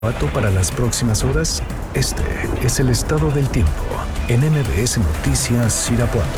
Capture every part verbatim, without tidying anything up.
Para las próximas horas, este es el estado del tiempo en M B S Noticias Irapuato.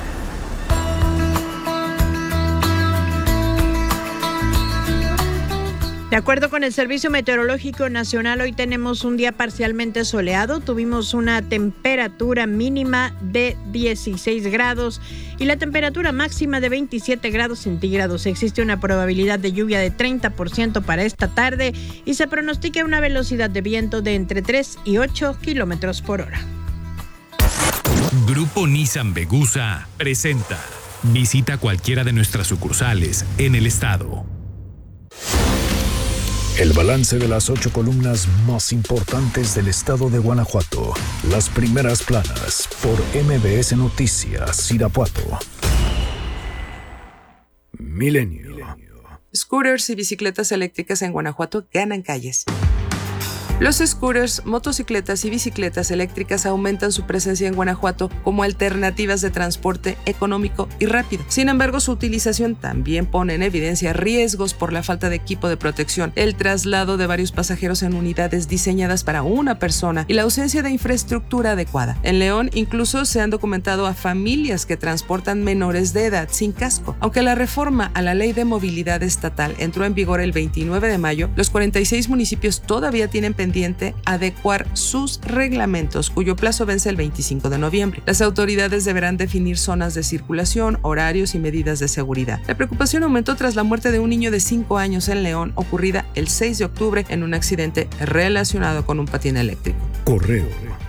De acuerdo con el Servicio Meteorológico Nacional, hoy tenemos un día parcialmente soleado. Tuvimos una temperatura mínima de dieciséis grados y la temperatura máxima de veintisiete grados centígrados. Existe una probabilidad de lluvia de treinta por ciento para esta tarde y se pronostica una velocidad de viento de entre tres y ocho kilómetros por hora. Grupo Nissan Vegusa presenta. Visita cualquiera de nuestras sucursales en el estado. El balance de las ocho columnas más importantes del estado de Guanajuato. Las primeras planas por M B S Noticias Irapuato. Milenio. Scooters y bicicletas eléctricas en Guanajuato ganan calles. Los scooters, motocicletas y bicicletas eléctricas aumentan su presencia en Guanajuato como alternativas de transporte económico y rápido. Sin embargo, su utilización también pone en evidencia riesgos por la falta de equipo de protección, el traslado de varios pasajeros en unidades diseñadas para una persona y la ausencia de infraestructura adecuada. En León, incluso se han documentado a familias que transportan menores de edad sin casco. Aunque la reforma a la Ley de Movilidad Estatal entró en vigor el veintinueve de mayo, los cuarenta y seis municipios todavía tienen pendiente adecuar sus reglamentos, cuyo plazo vence el veinticinco de noviembre. Las autoridades deberán definir zonas de circulación, horarios y medidas de seguridad. La preocupación aumentó tras la muerte de un niño de cinco años en León, ocurrida el seis de octubre en un accidente relacionado con un patín eléctrico. Correo.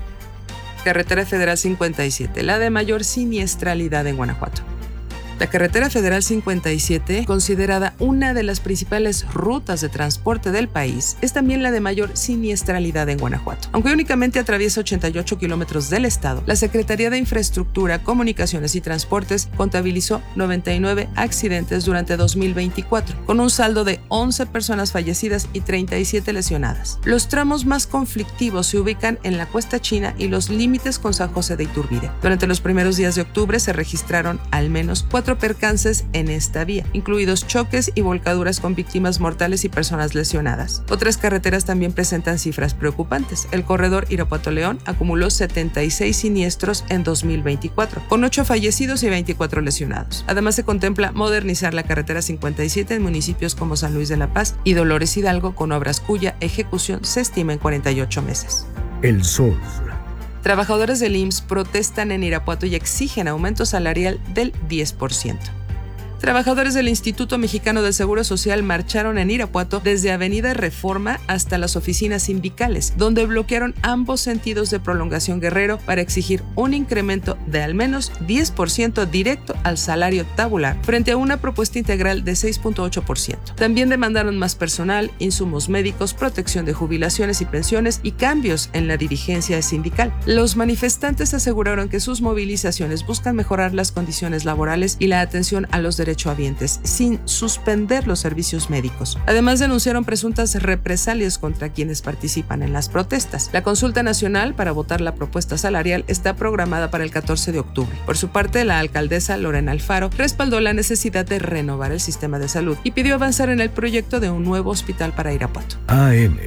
Carretera Federal cincuenta y siete, la de mayor siniestralidad en Guanajuato. La carretera federal cincuenta y siete, considerada una de las principales rutas de transporte del país, es también la de mayor siniestralidad en Guanajuato. Aunque únicamente atraviesa ochenta y ocho kilómetros del estado, la Secretaría de Infraestructura, Comunicaciones y Transportes contabilizó noventa y nueve accidentes durante dos mil veinticuatro, con un saldo de once personas fallecidas y treinta y siete lesionadas. Los tramos más conflictivos se ubican en la Cuesta China y los límites con San José de Iturbide. Durante los primeros días de octubre se registraron al menos cuatro percances en esta vía, incluidos choques y volcaduras con víctimas mortales y personas lesionadas. Otras carreteras también presentan cifras preocupantes. El corredor Irapuato-León acumuló setenta y seis siniestros en dos mil veinticuatro, con ocho fallecidos y veinticuatro lesionados. Además, se contempla modernizar la carretera cincuenta y siete en municipios como San Luis de la Paz y Dolores Hidalgo, con obras cuya ejecución se estima en cuarenta y ocho meses. El Sol. Trabajadores del I M S S protestan en Irapuato y exigen aumento salarial del diez por ciento. Trabajadores del Instituto Mexicano del Seguro Social marcharon en Irapuato desde Avenida Reforma hasta las oficinas sindicales, donde bloquearon ambos sentidos de Prolongación Guerrero para exigir un incremento de al menos diez por ciento directo al salario tabular, frente a una propuesta integral de seis punto ocho por ciento. También demandaron más personal, insumos médicos, protección de jubilaciones y pensiones y cambios en la dirigencia sindical. Los manifestantes aseguraron que sus movilizaciones buscan mejorar las condiciones laborales y la atención a los derechos derechohabientes, sin suspender los servicios médicos. Además, denunciaron presuntas represalias contra quienes participan en las protestas. La consulta nacional para votar la propuesta salarial está programada para el catorce de octubre. Por su parte, la alcaldesa Lorena Alfaro respaldó la necesidad de renovar el sistema de salud y pidió avanzar en el proyecto de un nuevo hospital para Irapuato. A M.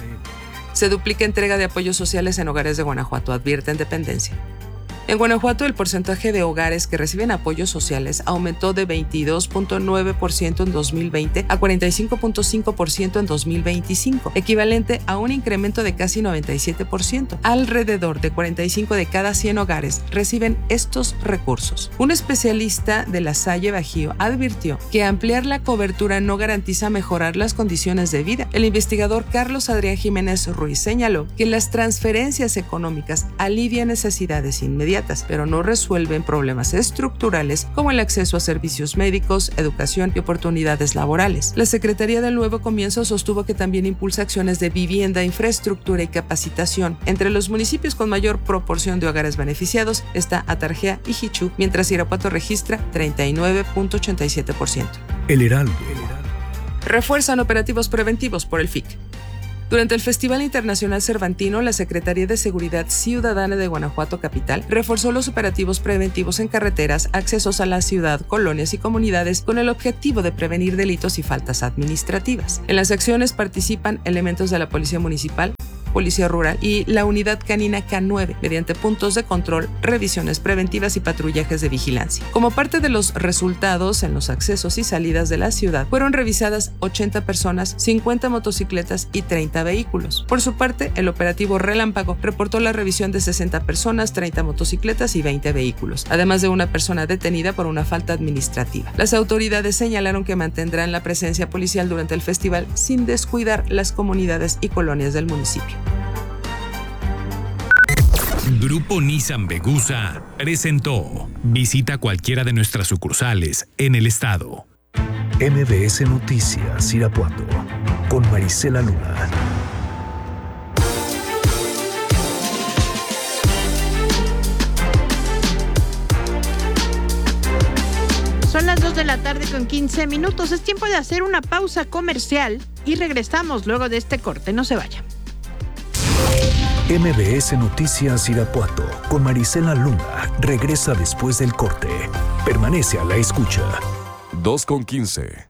Se duplica entrega de apoyos sociales en hogares de Guanajuato, advierte en Dependencia. En Guanajuato, el porcentaje de hogares que reciben apoyos sociales aumentó de veintidós punto nueve por ciento en dos mil veinte a cuarenta y cinco punto cinco por ciento en dos mil veinticinco, equivalente a un incremento de casi noventa y siete por ciento. Alrededor de cuarenta y cinco de cada cien hogares reciben estos recursos. Un especialista de la Salle Bajío advirtió que ampliar la cobertura no garantiza mejorar las condiciones de vida. El investigador Carlos Adrián Jiménez Ruiz señaló que las transferencias económicas alivian necesidades inmediatas, pero no resuelven problemas estructurales como el acceso a servicios médicos, educación y oportunidades laborales. La Secretaría del Nuevo Comienzo sostuvo que también impulsa acciones de vivienda, infraestructura y capacitación. Entre los municipios con mayor proporción de hogares beneficiados está Atarjea y Jichú, mientras Irapuato registra treinta y nueve punto ochenta y siete por ciento. El Heraldo. Refuerzan operativos preventivos por el F I C. Durante el Festival Internacional Cervantino, la Secretaría de Seguridad Ciudadana de Guanajuato Capital reforzó los operativos preventivos en carreteras, accesos a la ciudad, colonias y comunidades con el objetivo de prevenir delitos y faltas administrativas. En las acciones participan elementos de la Policía Municipal, Policía Rural y la Unidad Canina K nueve, mediante puntos de control, revisiones preventivas y patrullajes de vigilancia. Como parte de los resultados en los accesos y salidas de la ciudad, fueron revisadas ochenta personas, cincuenta motocicletas y treinta vehículos. Por su parte, el operativo Relámpago reportó la revisión de sesenta personas, treinta motocicletas y veinte vehículos, además de una persona detenida por una falta administrativa. Las autoridades señalaron que mantendrán la presencia policial durante el festival sin descuidar las comunidades y colonias del municipio. Grupo Nissan Vegusa presentó. Visita cualquiera de nuestras sucursales en el estado. M B S Noticias Irapuato con Marisela Luna. Son las dos de la tarde con quince minutos. Es tiempo de hacer una pausa comercial y regresamos luego de este corte. No se vaya. M B S Noticias Irapuato con Marisela Luna regresa después del corte. Permanece a la escucha. dos con quince.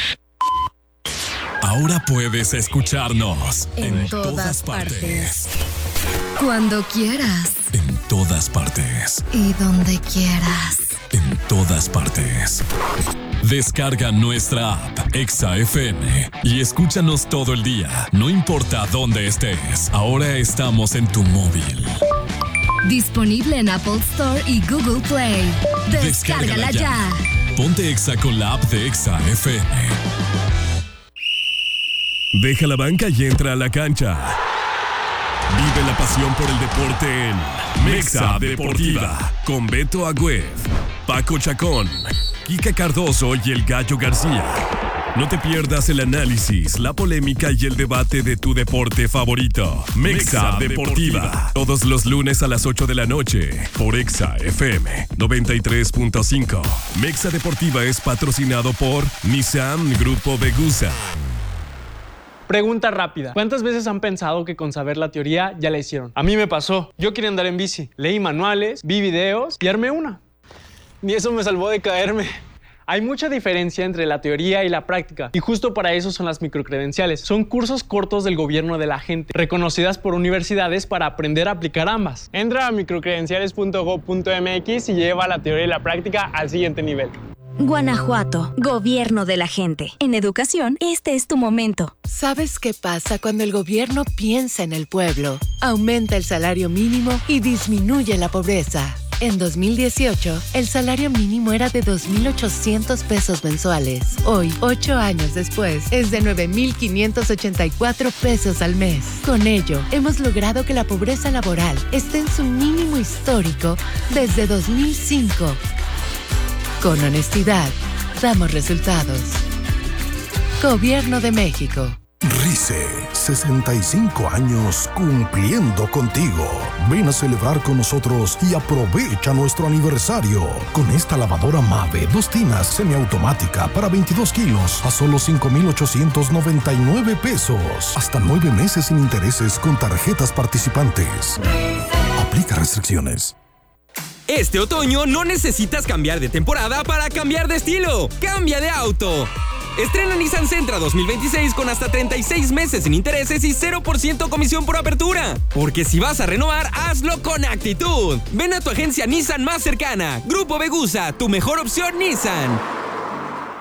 Ahora puedes escucharnos en, en todas, todas partes. partes. Cuando quieras. En todas partes. Y donde quieras. En todas partes. Descarga nuestra app Exa F M y escúchanos todo el día, no importa dónde estés. Ahora estamos en tu móvil. Disponible en Apple Store y Google Play. Descárgala, Descárgala ya. ya. Ponte Exa con la app de Exa F M. Deja la banca y entra a la cancha. Vive la pasión por el deporte en Mexa Deportiva con Beto Agüed, Paco Chacón, Kika Cardoso y el Gallo García. No te pierdas el análisis, la polémica y el debate de tu deporte favorito. Mexa Deportiva. Todos los lunes a las ocho de la noche por Exa F M noventa y tres punto cinco. Mexa Deportiva es patrocinado por Nissan Grupo Vegusa. Pregunta rápida. ¿Cuántas veces han pensado que con saber la teoría ya la hicieron? A mí me pasó. Yo quería andar en bici. Leí manuales, vi videos y armé una. Ni eso me salvó de caerme. Hay mucha diferencia entre la teoría y la práctica, y justo para eso son las microcredenciales. Son cursos cortos del gobierno de la gente, reconocidas por universidades para aprender a aplicar ambas. Entra a microcredenciales punto gob punto m x y lleva la teoría y la práctica al siguiente nivel. Guanajuato, gobierno de la gente. En educación, este es tu momento. ¿Sabes qué pasa cuando el gobierno piensa en el pueblo? Aumenta el salario mínimo y disminuye la pobreza. En dos mil dieciocho, el salario mínimo era de dos mil ochocientos pesos mensuales. Hoy, ocho años después, es de nueve mil quinientos ochenta y cuatro pesos al mes. Con ello, hemos logrado que la pobreza laboral esté en su mínimo histórico desde dos mil cinco. Con honestidad, damos resultados. Gobierno de México. RICE, sesenta y cinco años cumpliendo contigo. Ven a celebrar con nosotros y aprovecha nuestro aniversario. Con esta lavadora Mave, dos tinas semiautomática para veintidós kilos a solo cinco mil ochocientos noventa y nueve pesos. Hasta nueve meses sin intereses con tarjetas participantes. Aplica restricciones. Este otoño no necesitas cambiar de temporada para cambiar de estilo. ¡Cambia de auto! Estrena Nissan Sentra dos mil veintiséis con hasta treinta y seis meses sin intereses y cero por ciento comisión por apertura. Porque si vas a renovar, hazlo con actitud. Ven a tu agencia Nissan más cercana. Grupo Vegusa, tu mejor opción Nissan.